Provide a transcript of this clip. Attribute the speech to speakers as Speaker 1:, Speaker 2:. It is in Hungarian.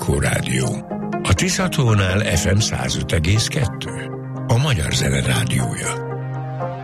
Speaker 1: Szabadságharcosok Rádió. A Tisza-tónál FM 105,2. A Magyar Zene Rádiója.